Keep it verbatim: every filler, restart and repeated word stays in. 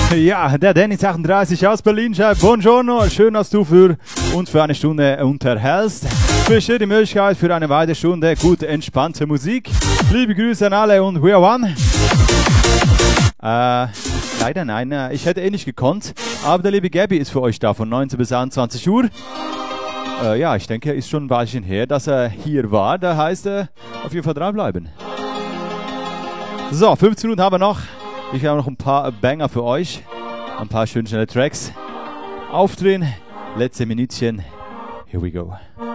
Ja, der Dennis achtunddreißig aus Berlin schreibt: Buongiorno, schön, dass du für uns für eine Stunde unterhältst. Besteht die Möglichkeit für eine weitere Stunde gut entspannte Musik. Liebe Grüße an alle und we are one. Äh, leider nein, ich hätte eh nicht gekonnt, aber der liebe Gabby ist für euch da von neunzehn bis einundzwanzig Uhr. Äh, ja, ich denke, ist schon ein Weilchen her, dass er hier war. Da heißt er, auf jeden Fall dranbleiben. So, fünfzehn Minuten haben wir noch. Ich habe noch ein paar Banger für euch. Ein paar schöne, schnelle Tracks. Aufdrehen. Letzte Minütchen. Here we go.